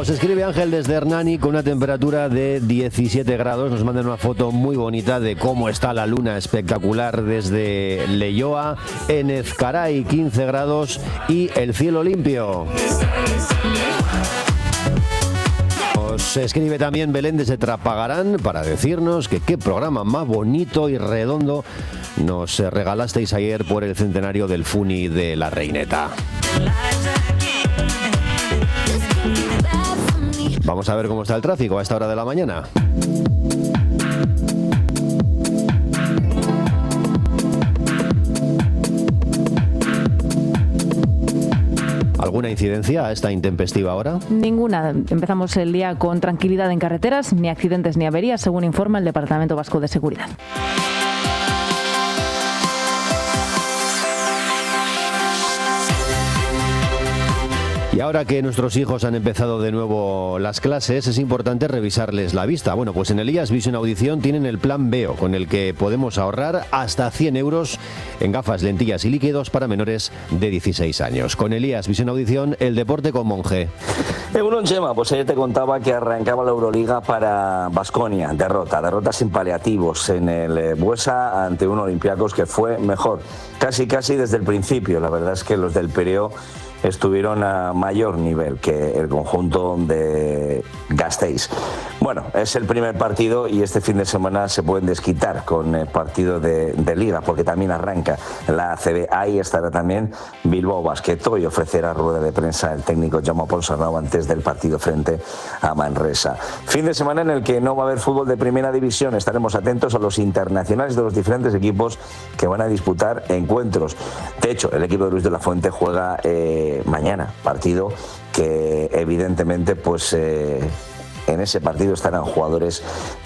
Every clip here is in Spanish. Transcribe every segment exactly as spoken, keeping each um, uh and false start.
Nos escribe Ángel desde Hernani con una temperatura de diecisiete grados. Nos mandan una foto muy bonita de cómo está la luna, espectacular, desde Leioa. En Ezcaray, quince grados y el cielo limpio. Nos escribe también Belén desde Trapagarán para decirnos que qué programa más bonito y redondo nos regalasteis ayer por el centenario del Funi de la Reineta. Vamos a ver cómo está el tráfico a esta hora de la mañana. ¿Alguna incidencia a esta intempestiva hora? Ninguna. Empezamos el día con tranquilidad en carreteras, ni accidentes ni averías, según informa el Departamento Vasco de Seguridad. Y ahora que nuestros hijos han empezado de nuevo las clases, es importante revisarles la vista. Bueno, pues en Elías Vision Audición tienen el plan Veo, con el que podemos ahorrar hasta cien euros en gafas, lentillas y líquidos para menores de dieciséis años. Con Elías Vision Audición, el deporte con Monje. Egunon, Chema, pues ayer te contaba que arrancaba la Euroliga para Baskonia. Derrota, derrota sin paliativos en el Buesa ante un Olympiacos que fue mejor. Casi, casi desde el principio. La verdad es que los del Pireo estuvieron a mayor nivel que el conjunto de Gasteiz. Bueno, es el primer partido y este fin de semana se pueden desquitar con el partido de, de Liga, porque también arranca la A C B. Ahí estará también Bilbao Basket y ofrecerá rueda de prensa el técnico Jaume Ponsarnau antes del partido frente a Manresa. Fin de semana en el que no va a haber fútbol de primera división. Estaremos atentos a los internacionales de los diferentes equipos que van a disputar encuentros. De hecho, el equipo de Luis de la Fuente juega eh, mañana, partido que evidentemente pues eh, en ese partido estarán jugadores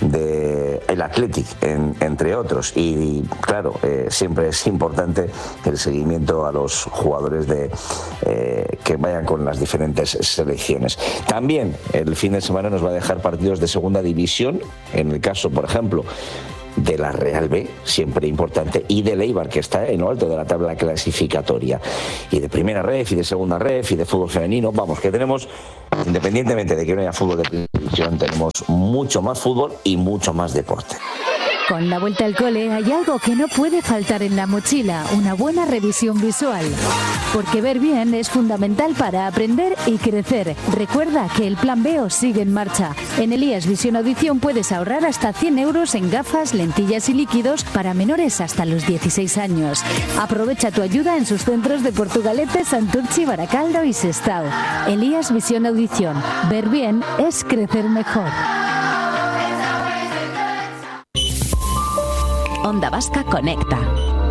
del Athletic, en, entre otros, y claro, eh, siempre es importante el seguimiento a los jugadores de, eh, que vayan con las diferentes selecciones. También el fin de semana nos va a dejar partidos de segunda división, en el caso, por ejemplo, de la Real B, siempre importante, y de Eibar, que está en lo alto de la tabla clasificatoria, y de primera ref, y de segunda ref, y de fútbol femenino. Vamos, que tenemos, independientemente de que no haya fútbol de primera división, tenemos mucho más fútbol y mucho más deporte. Con la vuelta al cole hay algo que no puede faltar en la mochila, una buena revisión visual. Porque ver bien es fundamental para aprender y crecer. Recuerda que el plan Veo sigue en marcha. En Elías Visión Audición puedes ahorrar hasta cien euros en gafas, lentillas y líquidos para menores hasta los dieciséis años. Aprovecha tu ayuda en sus centros de Portugalete, Santurchi, Baracaldo y Sestao. Elías Visión Audición. Ver bien es crecer mejor. Onda Vasca Conecta.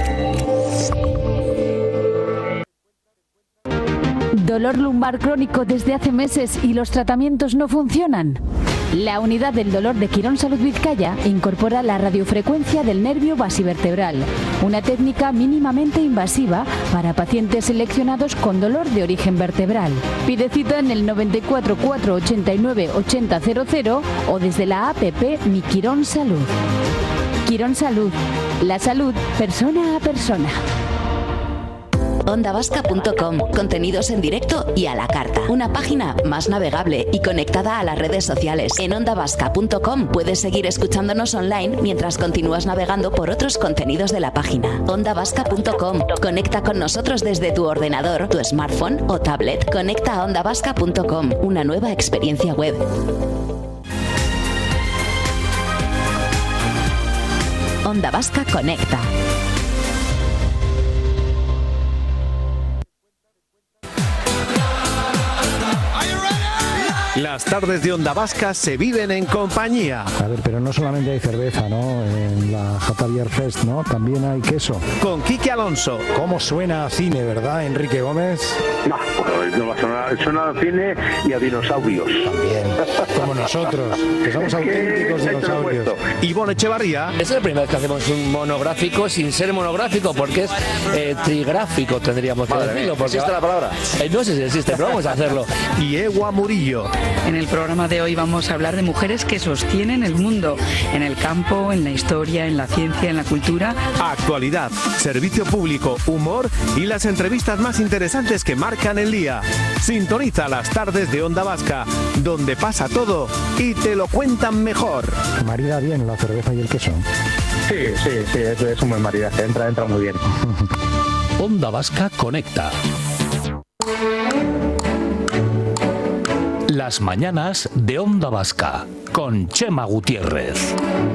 ¿Dolor lumbar crónico desde hace meses y los tratamientos no funcionan? La unidad del dolor de Quirón Salud Vizcaya incorpora la radiofrecuencia del nervio basivertebral, una técnica mínimamente invasiva para pacientes seleccionados con dolor de origen vertebral. Pide cita en el noventa y cuatro, cuatro ochenta y nueve, ochenta cero cero o desde la app Mi Quirón Salud. Quirón Salud, la salud persona a persona. onda vasca punto com, contenidos en directo y a la carta. Una página más navegable y conectada a las redes sociales. En onda vasca punto com puedes seguir escuchándonos online mientras continúas navegando por otros contenidos de la página. onda vasca punto com. Conecta con nosotros desde tu ordenador, tu smartphone o tablet. Conecta a onda vasca punto com, una nueva experiencia web. Onda Vasca Conecta. Las tardes de Onda Vasca se viven en compañía. A ver, pero no solamente hay cerveza, ¿no? En la Jatavier Fest, ¿no? También hay queso. Con Quique Alonso. ¿Cómo suena a cine, verdad, Enrique Gómez? No, pues no va a sonar, suena a cine y a dinosaurios. También, como nosotros, que somos auténticos dinosaurios. Ivonne Echevarría. Es la primera vez que hacemos un monográfico sin ser monográfico, porque es eh, trigráfico, tendríamos que Madre decirlo. mía, ¿existe va... la palabra? Eh, no sé si existe, pero vamos a hacerlo. Y Ewa Murillo. En el programa de hoy vamos a hablar de mujeres que sostienen el mundo, en el campo, en la historia, en la ciencia, en la cultura. Actualidad, servicio público, humor y las entrevistas más interesantes que marcan el día. Sintoniza las tardes de Onda Vasca, donde pasa todo y te lo cuentan mejor. Marida bien la cerveza y el queso. Sí, sí, sí, es, es un buen maridaje, entra, entra muy bien. Onda Vasca conecta. Las mañanas de Onda Vasca con Chema Gutiérrez.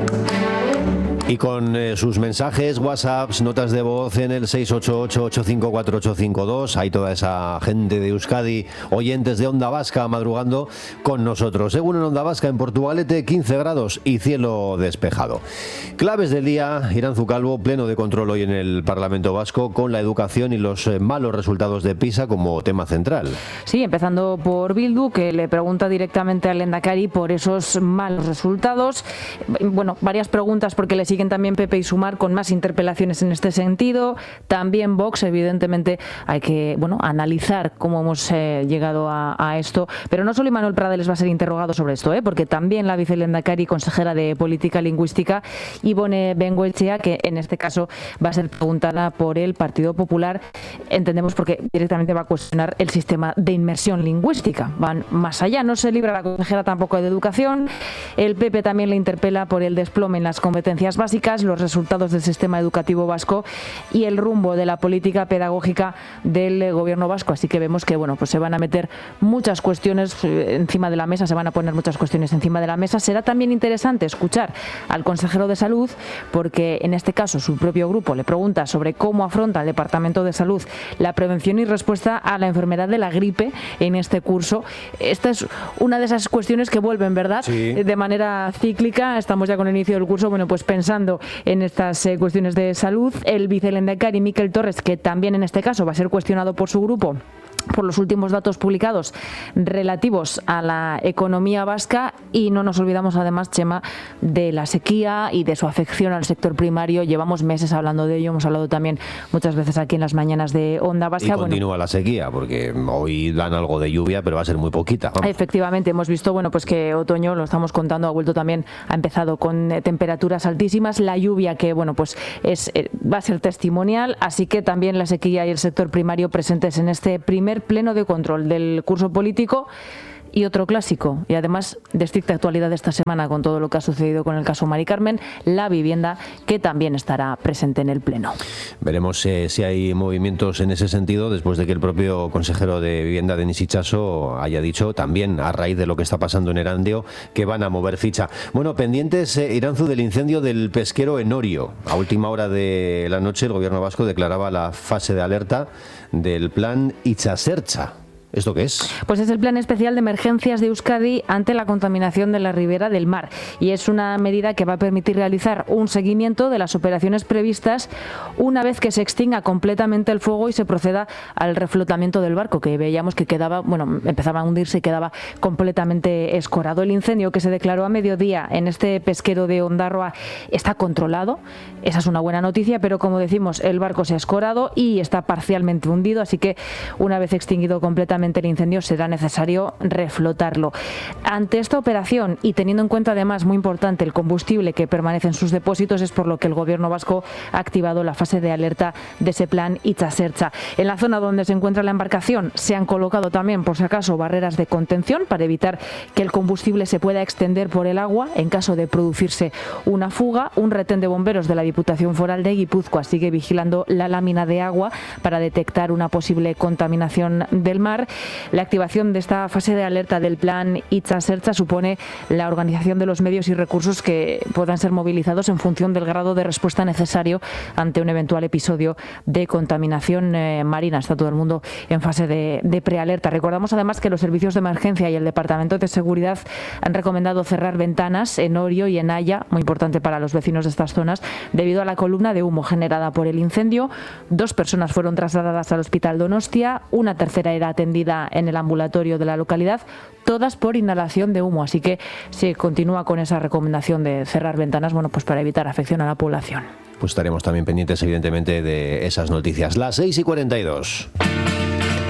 Y con eh, sus mensajes, WhatsApps, notas de voz en el seis ocho ocho, ocho cinco cuatro, ocho cinco dos. Hay toda esa gente de Euskadi, oyentes de Onda Vasca, madrugando con nosotros. Según en Onda Vasca, en Portugalete, quince grados y cielo despejado. Claves del día, Iranzu Calvo, pleno de control hoy en el Parlamento Vasco, con la educación y los eh, malos resultados de PISA como tema central. Sí, empezando por Bildu, que le pregunta directamente al Lehendakari por esos malos resultados. Bueno, varias preguntas porque le siguen también P P y Sumar con más interpelaciones en este sentido. También Vox, evidentemente hay que bueno analizar cómo hemos eh, llegado a, a esto. Pero no solo Imanol Pradales va a ser interrogado sobre esto, ¿eh? porque también la vicelehendakari, consejera de Política Lingüística, Ibone Bengoechea, que en este caso va a ser preguntada por el Partido Popular. Entendemos porque directamente va a cuestionar el sistema de inmersión lingüística. Van más allá. No se libra la consejera tampoco de Educación. El P P también le interpela por el desplome en las competencias básicas, los resultados del sistema educativo vasco y el rumbo de la política pedagógica del gobierno vasco. Así que vemos que bueno, pues se van a meter muchas cuestiones encima de la mesa, se van a poner muchas cuestiones encima de la mesa. Será también interesante escuchar al consejero de Salud, porque en este caso su propio grupo le pregunta sobre cómo afronta el Departamento de Salud la prevención y respuesta a la enfermedad de la gripe en este curso. Esta es una de esas cuestiones que vuelven, ¿verdad? Sí. De manera cíclica. Estamos ya con el inicio del curso, bueno, pues pensando en estas eh, cuestiones de salud. El vicelehendakari Miquel Torres, que también en este caso va a ser cuestionado por su grupo por los últimos datos publicados relativos a la economía vasca, y no nos olvidamos además, Chema, de la sequía y de su afección al sector primario. Llevamos meses hablando de ello, hemos hablado también muchas veces aquí en las mañanas de Onda Vasca. Y continúa bueno, la sequía, porque hoy dan algo de lluvia, pero va a ser muy poquita. Vamos. Efectivamente, hemos visto bueno pues que otoño, lo estamos contando, ha vuelto también, ha empezado con eh, temperaturas altísimas, la lluvia que bueno pues es eh, va a ser testimonial, así que también la sequía y el sector primario presentes en este primer pleno de control del curso político. Y otro clásico, y además de estricta actualidad esta semana con todo lo que ha sucedido con el caso Mari Carmen, la vivienda, que también estará presente en el Pleno. Veremos eh, si hay movimientos en ese sentido después de que el propio consejero de Vivienda, Denis Itxaso, haya dicho también, a raíz de lo que está pasando en Erandio, que van a mover ficha. Bueno, pendientes, eh, Iranzu, del incendio del pesquero en Orio. A última hora de la noche el gobierno vasco declaraba la fase de alerta del plan Itxasertza. ¿Esto qué es? Pues es el Plan Especial de Emergencias de Euskadi ante la contaminación de la ribera del mar, y es una medida que va a permitir realizar un seguimiento de las operaciones previstas una vez que se extinga completamente el fuego y se proceda al reflotamiento del barco, que veíamos que quedaba, bueno, empezaba a hundirse y quedaba completamente escorado. El incendio, que se declaró a mediodía en este pesquero de Ondarroa, está controlado. Esa es una buena noticia, pero como decimos, el barco se ha escorado y está parcialmente hundido, así que una vez extinguido completamente el incendio será necesario reflotarlo. Ante esta operación, y teniendo en cuenta además, muy importante, el combustible que permanece en sus depósitos, es por lo que el gobierno vasco ha activado la fase de alerta de ese plan Itxasertza. En la zona donde se encuentra la embarcación se han colocado también, por si acaso, barreras de contención para evitar que el combustible se pueda extender por el agua en caso de producirse una fuga. Un retén de bomberos de la Diputación Foral de Guipúzcoa sigue vigilando la lámina de agua para detectar una posible contaminación del mar. La activación de esta fase de alerta del plan Itxasertza supone la organización de los medios y recursos que puedan ser movilizados en función del grado de respuesta necesario ante un eventual episodio de contaminación eh, marina. Está todo el mundo en fase de, de prealerta. Recordamos además que los servicios de emergencia y el Departamento de Seguridad han recomendado cerrar ventanas en Orio y en Haya, muy importante para los vecinos de estas zonas, debido a la columna de humo generada por el incendio. Dos personas fueron trasladadas al Hospital Donostia, una tercera era atendida en el ambulatorio de la localidad, todas por inhalación de humo, así que se continúa con esa recomendación de cerrar ventanas, bueno, pues para evitar afección a la población. Pues estaremos también pendientes, evidentemente, de esas noticias. Las seis y cuarenta y dos.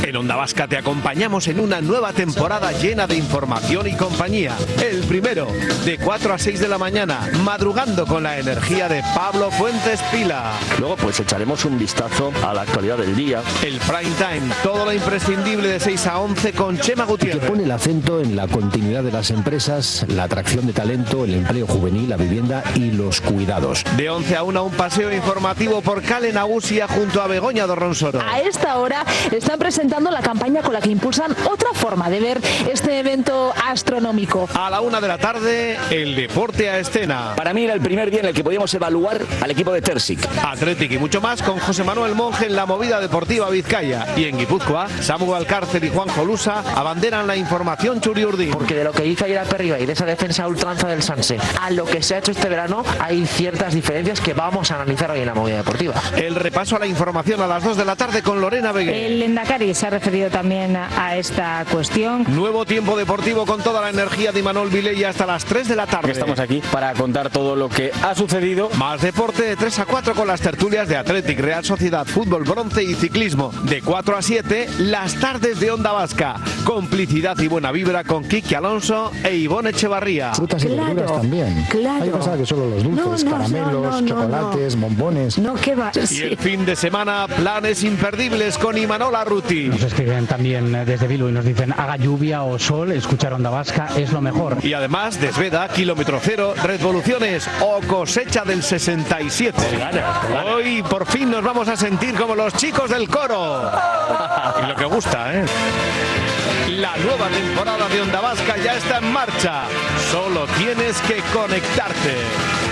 En Onda Vasca te acompañamos en una nueva temporada llena de información y compañía. El primero, de cuatro a seis de la mañana, madrugando con la energía de Pablo Fuentes Pila. Luego pues echaremos un vistazo a la actualidad del día. El prime time, todo lo imprescindible de seis a once con Chema Gutiérrez. Que pone el acento en la continuidad de las empresas, la atracción de talento, el empleo juvenil, la vivienda y los cuidados. De once a una, un paseo informativo por Cale Nagusia junto a Begoña Dorronsoro. A esta hora están presentando la campaña con la que impulsan otra forma de ver este evento astronómico. A la una de la tarde, el deporte a escena. Para mí era el primer día en el que podíamos evaluar al equipo de Tersic. Athletic y mucho más con José Manuel Monge en la movida deportiva Vizcaya. Y en Guipúzcoa, Samu Alcárcer y Juan Jolusa abanderan la información Churiurdin. Porque de lo que hizo ayer a Perriba y de esa defensa ultranza del Sanse a lo que se ha hecho este verano, hay ciertas diferencias que vamos a analizar hoy en la movida deportiva. El repaso a la información a las dos de la tarde con Lorena Beguer. El Lendakari se ha referido también a esta cuestión. Nuevo tiempo deportivo con toda la energía de Imanol Vilella hasta las tres de la tarde. Estamos aquí para contar todo lo que ha sucedido. Más deporte de tres a cuatro con las tertulias de Athletic, Real Sociedad, Fútbol Bronce y Ciclismo. De cuatro a siete, las tardes de Onda Vasca. Complicidad y buena vibra con Kiki Alonso e Ivonne Echevarría. Frutas y Claro, verduras también. claro. Yo pensaba que solo los dulces, No, no, caramelos, no, no, no, chocolates, bombones. No, ¿qué va? Y Sí. el fin de semana, planes imperdibles con Imanol Arruti. Nos escriben también desde Bilbao y nos dicen haga lluvia o sol, escuchar Onda Vasca es lo mejor. Y además, Desveda, Kilómetro Cero, Revoluciones o Cosecha del sesenta y siete. Hoy por fin nos vamos a sentir como los chicos del coro. Y lo que gusta, ¿eh? La nueva temporada de Onda Vasca ya está en marcha. Solo tienes que conectarte.